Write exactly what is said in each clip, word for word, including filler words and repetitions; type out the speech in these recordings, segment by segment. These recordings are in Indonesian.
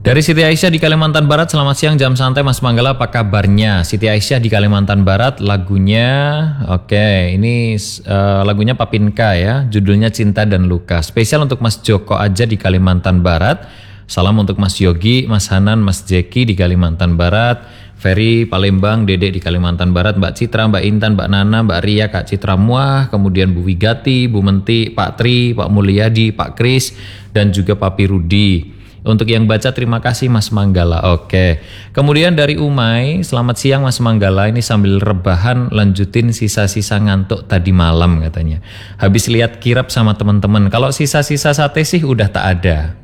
Dari Siti Aisyah di Kalimantan Barat, selamat siang jam santai Mas Manggala, apa kabarnya? Siti Aisyah di Kalimantan Barat, lagunya, oke, ini uh, lagunya Papinka ya, judulnya Cinta dan Luka. Spesial untuk Mas Joko aja di Kalimantan Barat. Salam untuk Mas Yogi, Mas Hanan, Mas Jeki di Kalimantan Barat, Ferry Palembang, Dedek di Kalimantan Barat, Mbak Citra, Mbak Intan, Mbak Nana, Mbak Ria, Kak Citra Muah, kemudian Bu Wigati, Bu Menti, Pak Tri, Pak Mulyadi, Pak Kris, dan juga Papi Rudi. Untuk yang baca terima kasih Mas Manggala. Oke. Kemudian dari Umay, selamat siang Mas Manggala. Ini sambil rebahan lanjutin sisa-sisa ngantuk tadi malam katanya. Habis lihat kirap sama teman-teman. Kalau sisa-sisa sate sih udah tak ada.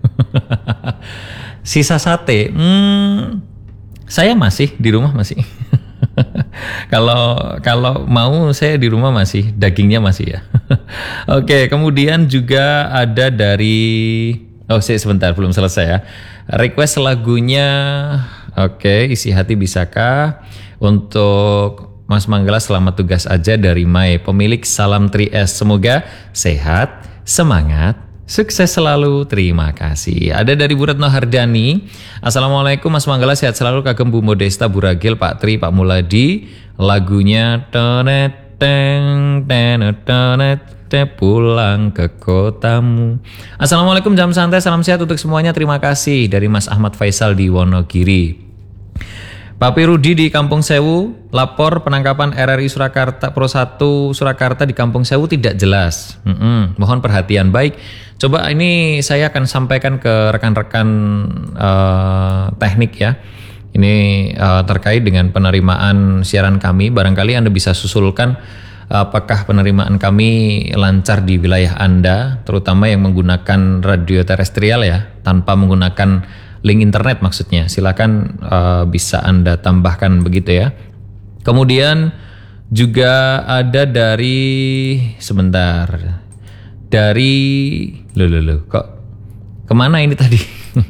Sisa sate, hmm, saya masih di rumah masih. Kalau kalau mau saya di rumah masih, dagingnya masih ya. Oke, kemudian juga ada dari Oh sih sebentar belum selesai ya. Request lagunya, oke, isi hati bisakah? Untuk Mas Manggala selamat tugas aja dari Mai, pemilik Salam tiga S. Semoga sehat, semangat, sukses selalu. Terima kasih. Ada dari Bu Retno Hardani. Assalamualaikum Mas Manggala, sehat selalu. Kagem Bu Modesta, Bu Ragil, Pak Tri, Pak Muladi. Lagunya tonet teng tenet tonet pulang ke kotamu. Assalamualaikum jam santai, salam sehat untuk semuanya. Terima kasih dari Mas Ahmad Faisal di Wonogiri. Papi Rudi di Kampung Sewu, lapor penangkapan R R I Surakarta Pro satu Surakarta di Kampung Sewu tidak jelas. Mm-mm, mohon perhatian. Baik, coba ini saya akan sampaikan ke rekan-rekan uh, teknik ya. Ini uh, terkait dengan penerimaan siaran kami. Barangkali Anda bisa susulkan apakah penerimaan kami lancar di wilayah Anda, terutama yang menggunakan radio terestrial ya, tanpa menggunakan link internet maksudnya. Silakan uh, bisa Anda tambahkan begitu ya. Kemudian juga ada dari sebentar dari lo lo lo kok kemana ini tadi?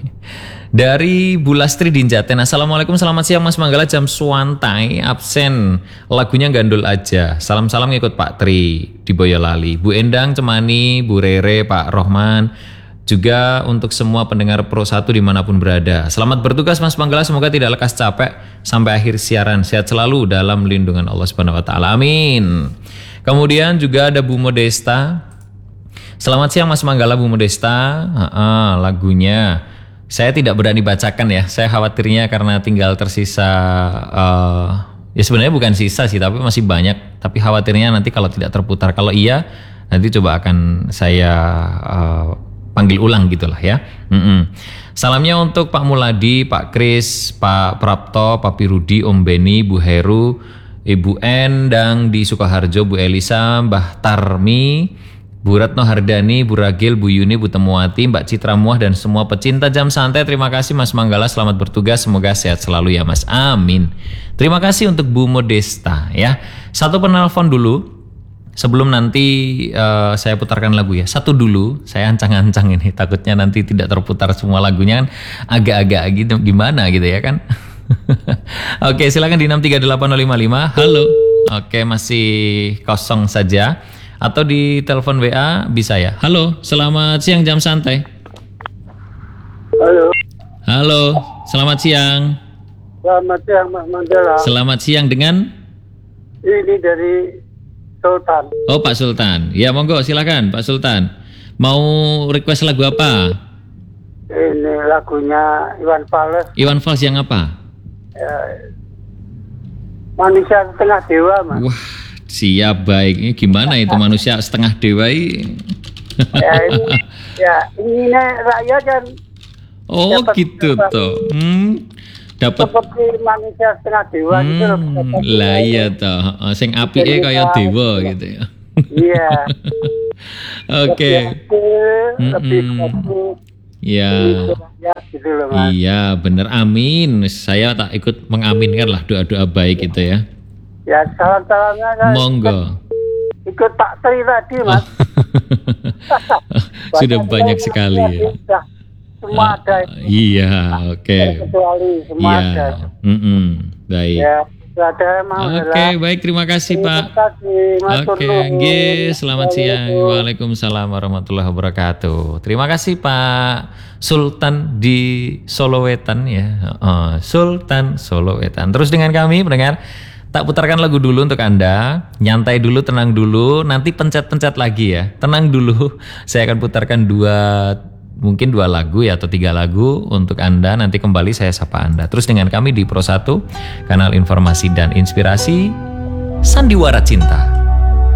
Dari Bu Lastri di Jaten. Assalamualaikum, selamat siang Mas Manggala, jam suantai absen, lagunya gandul aja. Salam-salam ngikut Pak Tri di Boyolali, Bu Endang Cemani, Bu Rere, Pak Rohman, juga untuk semua pendengar Pro satu dimanapun berada. Selamat bertugas Mas Manggala, semoga tidak lekas capek sampai akhir siaran. Sehat selalu dalam lindungan Allah Subhanahu Wa Taala. Amin. Kemudian juga ada Bu Modesta. Selamat siang Mas Manggala, Bu Modesta. Ha-ha, lagunya saya tidak berani bacakan ya, saya khawatirnya karena tinggal tersisa, uh, ya sebenarnya bukan sisa sih, tapi masih banyak. Tapi khawatirnya nanti kalau tidak terputar, kalau iya nanti coba akan saya uh, panggil ulang gitulah ya. Mm-mm. Salamnya untuk Pak Muladi, Pak Kris, Pak Prapto, Pak Pirudi, Om Beni, Bu Heru, Ibu Endang di Sukoharjo, Bu Elisa, Mbah Tarmi, Bu Retno Hardani, Bu Ragil, Bu Yuni, Bu Temuwati, Mbak Citra Muah, dan semua pecinta jam santai. Terima kasih Mas Manggala, selamat bertugas, semoga sehat selalu ya Mas, amin. Terima kasih untuk Bu Modesta ya. Satu penelpon dulu sebelum nanti uh, saya putarkan lagu ya. Satu dulu, saya ancang-ancang ini, takutnya nanti tidak terputar semua lagunya kan, agak-agak gitu gimana gitu ya kan. Oke, silakan di enam tiga delapan nol lima lima. Halo. Oke, masih kosong saja. Atau di telepon W A bisa ya. Halo, selamat siang jam santai. Halo. Halo, selamat siang. Selamat siang Mas Manggala. Selamat siang dengan? Ini dari Sultan. Oh Pak Sultan. Ya monggo silakan Pak Sultan. Mau request lagu apa? Ini lagunya Iwan Fals. Iwan Fals yang apa? Ya, Manusia Setengah Dewa Mas. Wah. Siap, baik. Ini gimana itu manusia setengah dewa ini? Ya, ini, ya ini rakyat kan. Oh gitu toh. Hmm, dapat seperti manusia setengah dewa hmm, gitu. Lah iya toh. Sing apike kaya dewa gitu ya. Iya. Oke. Lebih fokus. Ya. Gitu loh, Mas. Iya, bener. Amin. Saya tak ikut mengaminkan lah doa-doa baik itu ya. Ya, salam-salamnya kan. Monggo. Ikut Pak Tri tadi, Mas. Oh. Sudah banyak sekali ya. Sudah, semua uh, ada. Iya, oke. Okay. Kecuali semua iya. ada. Mm-mm. Baik. Ya, Gak ada mau Oke, baik, terima kasih Pak. Terima kasih, Mas Oke, Purno. nggih, selamat siang. Waalaikumsalam warahmatullahi wabarakatuh. Terima kasih Pak Sultan di Solowetan ya. Oh, Sultan Solowetan. Terus dengan kami pendengar, tak putarkan lagu dulu untuk Anda. Nyantai dulu, tenang dulu, nanti pencet-pencet lagi ya. Tenang dulu. Saya akan putarkan dua mungkin dua lagu ya atau tiga lagu untuk Anda. Nanti kembali saya sapa Anda. Terus dengan kami di Pro satu, kanal informasi dan inspirasi Sandiwara Cinta.